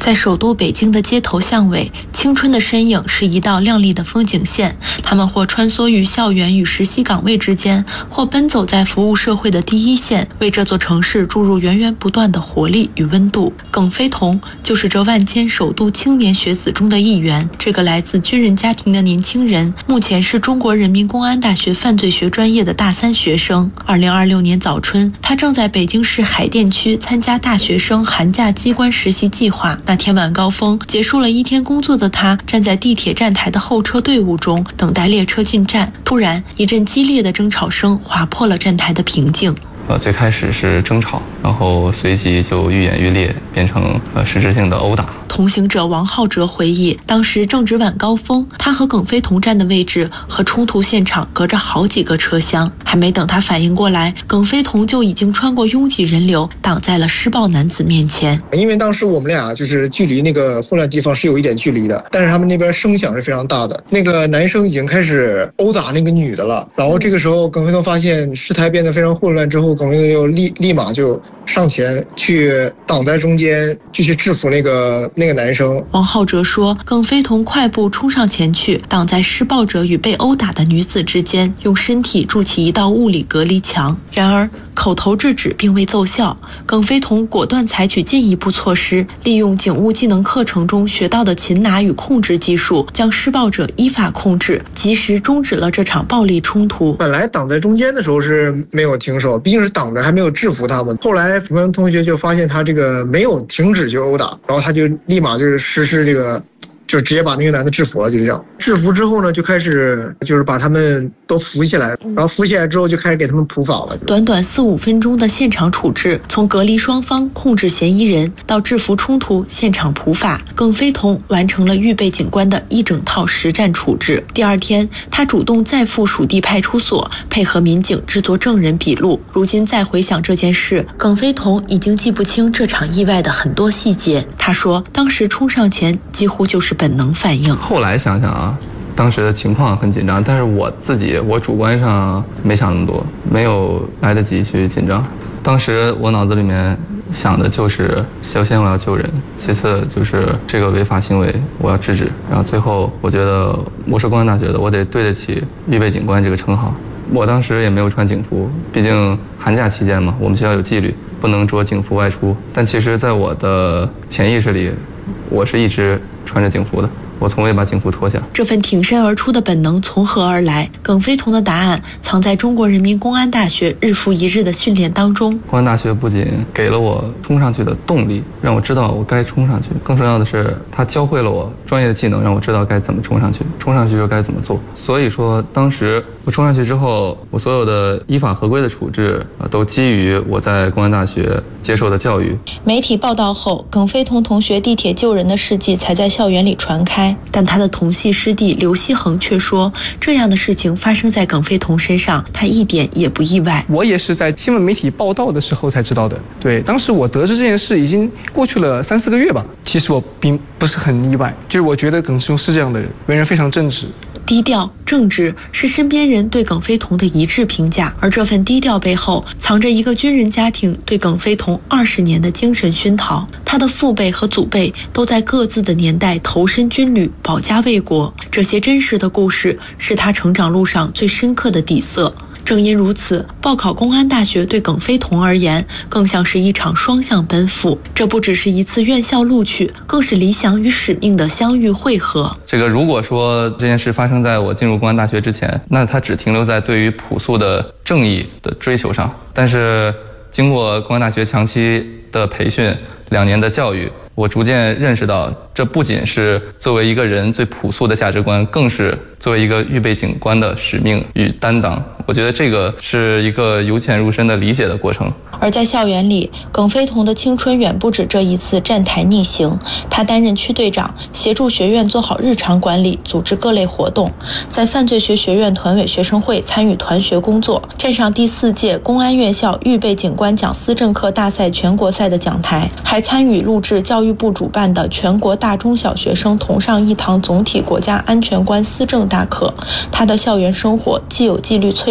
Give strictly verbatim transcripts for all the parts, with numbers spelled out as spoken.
在首都北京的街头巷尾，青春的身影是一道亮丽的风景线，他们或穿梭于校园与实习岗位之间，或奔走在服务社会的第一线，为这座城市注入源源不断的活力与温度。耿飞彤就是这万千首都青年学子中的一员。这个来自军人家庭的年轻人，目前是中国人民公安大学犯罪学专业的大三学生。二零二六年早春，他正在北京市海淀区参加大学生寒假机关实习计划。那天晚高峰，结束了一天工作的他，站在地铁站台的候车队伍中，等待列车进站。突然，一阵激烈的争吵声划破了站台的平静。 呃，最开始是争吵，然后随即就愈演愈烈，变成呃实质性的殴打。 同行者王浩哲回忆，当时正值晚高峰，他和耿飞彤站的位置和冲突现场隔着好几个车厢，还没等他反应过来，耿飞彤就已经穿过拥挤人流，挡在了施暴男子面前。 因为当时我们俩就是距离那个混乱地方是有一点距离的，但是他们那边声响是非常大的，那个男生已经开始殴打那个女的了。然后这个时候耿飞彤发现事态变得非常混乱之后，耿飞彤就立立马就上前去挡在中间，继续制服那个那个男生。 王浩哲说，耿飞彤快步冲上前去，挡在施暴者与被殴打的女子之间，用身体筑起一道物理隔离墙。然而口头制止并未奏效，耿飞彤果断采取进一步措施，利用警务技能课程中学到的擒拿与控制技术，将施暴者依法控制，及时终止了这场暴力冲突。 本来挡在中间的时候是没有停手，毕竟是挡着还没有制服他们。后来辅仁同学就发现他这个没有停止就殴打，然后他就立马就是实施这个，就直接把那个男的制服了，就是这样。制服之后呢，就开始就是把他们都扶起来，然后扶起来之后就开始给他们普法了。 短短四五分钟的现场处置，从隔离双方、控制嫌疑人到制服冲突、现场普法，耿飞彤完成了预备警官的一整套实战处置。第二天，他主动再赴属地派出所，配合民警制作证人笔录。如今再回想这件事，耿飞彤已经记不清这场意外的很多细节。他说，当时冲上前几乎就是本能反应。 后来想想啊，当时的情况很紧张，但是我自己我主观上没想那么多，没有来得及去紧张。当时我脑子里面想的就是首先我要救人，其次就是这个违法行为我要制止，然后最后我觉得我是公安大学的，我得对得起预备警官这个称号。我当时也没有穿警服，毕竟寒假期间嘛，我们学校有纪律，不能着警服外出。但其实在我的潜意识里，我是一直穿着警服的，我从未把警服脱下。 这份挺身而出的本能从何而来？耿飞彤的答案藏在中国人民公安大学日复一日的训练当中。 公安大学不仅给了我冲上去的动力，让我知道我该冲上去，更重要的是它教会了我专业的技能，让我知道该怎么冲上去，冲上去又该怎么做。所以说当时我冲上去之后，我所有的依法合规的处置都基于我在公安大学接受的教育。 媒体报道后，耿飞彤同学地铁救人的事迹才在校园里传开，但他的同系师弟刘锡恒却说，这样的事情发生在耿飞彤身上，他一点也不意外。 我也是在新闻媒体报道的时候才知道的。对，当时我得知这件事已经过去了三四个月吧。其实我并不是很意外，就是我觉得耿师兄是这样的人，为人非常正直。 低调正直是身边人对耿飞彤的一致评价，而这份低调背后藏着一个军人家庭对耿飞彤二十年的精神熏陶。他的父辈和祖辈都在各自的年代投身军旅，保家卫国。这些真实的故事是他成长路上最深刻的底色。正因如此，报考公安大学对耿飞彤而言，更像是一场双向奔赴。这不只是一次院校录取，更是理想与使命的相遇汇合。 这个如果说这件事发生在我进入公安大学之前，那它只停留在对于朴素的正义的追求上。但是经过公安大学长期的培训，两年的教育，我逐渐认识到，这不仅是作为一个人最朴素的价值观，更是作为一个预备警官的使命与担当。我觉得这个是一个由浅入深的理解的过程。 而在校园里，耿飞彤的青春远不止这一次站台逆行。他担任区队长，协助学院做好日常管理，组织各类活动。在犯罪学学院团委学生会参与团学工作，站上第四届公安院校预备警官讲思政课大赛全国赛的讲台，还参与录制教育部主办的全国大中小学生同上一堂总体国家安全观思政大课。他的校园生活既有纪律淬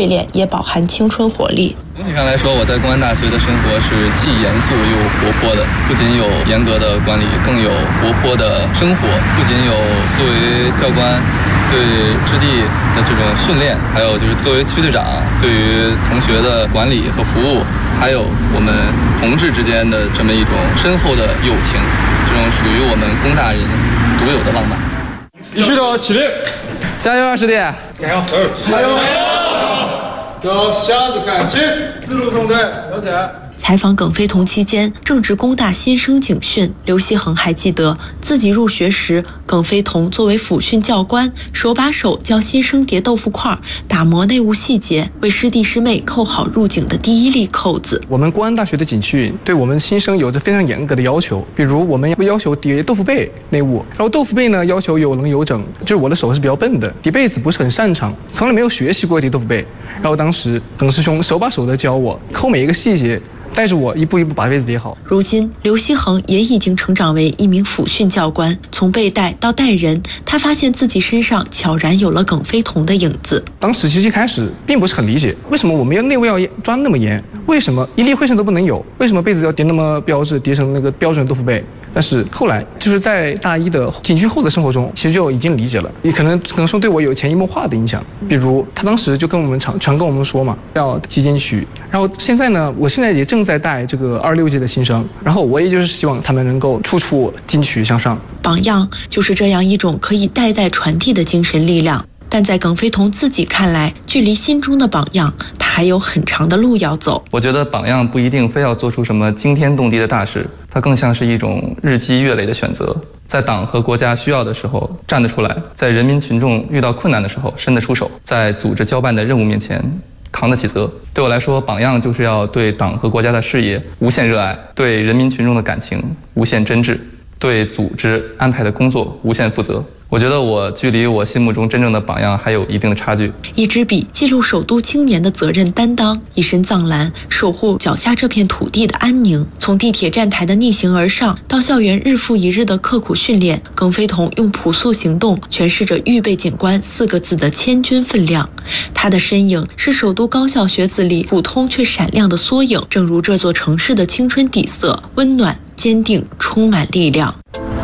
内敛，也饱含青春活力。 总体上来说，我在公安大学的生活是既严肃又活泼的，不仅有严格的管理，更有活泼的生活。不仅有作为教官对支地的这种训练，还有就是作为区队长对于同学的管理和服务，还有我们同志之间的这么一种深厚的友情，这种属于我们工大人独有的浪漫。 必须的，起立，加油啊，师弟，加油，加油！要向着看齐，指路中队，了解。 采访耿飞同期间，正值工大新生警训，刘锡恒还记得自己入学时，耿飞同作为辅训教官，手把手教新生叠豆腐块，打磨内务细节，为师弟师妹扣好入警的第一粒扣子。 我们公安大学的警训对我们新生有着非常严格的要求，比如我们会要求叠豆腐被内务，然后豆腐被呢要求有棱有整，就是我的手是比较笨的，叠被子不是很擅长，从来没有学习过叠豆腐被。然后当时耿师兄手把手的教我抠每一个细节，带着我一步一步把被子叠好。 如今，刘锡恒也已经成长为一名辅训教官，从被带到带人，他发现自己身上悄然有了耿飞同的影子。 当时其实一开始并不是很理解，为什么我们要内务要抓那么严？为什么一粒灰尘都不能有？为什么被子要叠那么标致，叠成那个标准豆腐被？但是后来就是在大一的警区后的生活中，其实就已经理解了。也可能可能说对我有潜移默化的影响。比如他当时就跟我们常常跟我们说嘛，要记进去。然后现在呢，我现在也正在带这个二六届的新生，然后我也就是希望他们能够处处进取向上。 榜样就是这样一种可以代代传递的精神力量。但在耿飞同自己看来，距离心中的榜样，他还有很长的路要走。 我觉得榜样不一定非要做出什么惊天动地的大事，它更像是一种日积月累的选择。在党和国家需要的时候站得出来，在人民群众遇到困难的时候伸得出手，在组织交办的任务面前扛得起责。对我来说，榜样就是要对党和国家的事业无限热爱，对人民群众的感情无限真挚，对组织安排的工作无限负责。我觉得我距离我心目中真正的榜样还有一定的差距。 一支笔记录首都青年的责任担当，一身藏蓝守护脚下这片土地的安宁。从地铁站台的逆行而上，到校园日复一日的刻苦训练，耿飞同用朴素行动诠释着预备警官四个字的千钧分量。他的身影是首都高校学子里普通却闪亮的缩影，正如这座城市的青春底色，温暖、坚定，充满力量。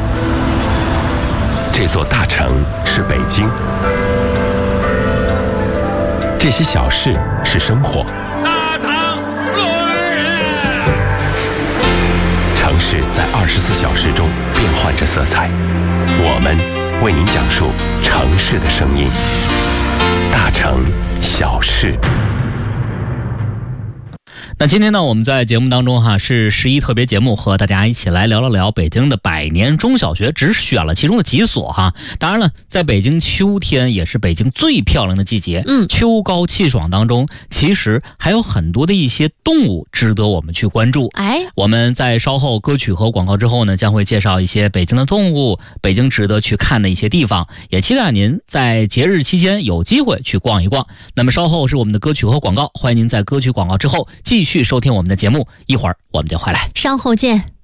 这座大城是北京，这些小事是生活。 大唐落儿人， 城市在二十四小时中变换着色彩，我们为您讲述城市的声音。大城小事。 那今天呢，我们在节目当中哈是十一特别节目，和大家一起来聊了聊北京的百年中小学，只选了其中的几所哈。当然了，在北京秋天也是北京最漂亮的季节，嗯，秋高气爽当中，其实还有很多的一些动物值得我们去关注。哎，我们在稍后歌曲和广告之后呢，将会介绍一些北京的动物，北京值得去看的一些地方，也期待您在节日期间有机会去逛一逛。那么稍后是我们的歌曲和广告，欢迎您在歌曲广告之后继续去收听我们的节目，一会儿我们就回来， 稍后见。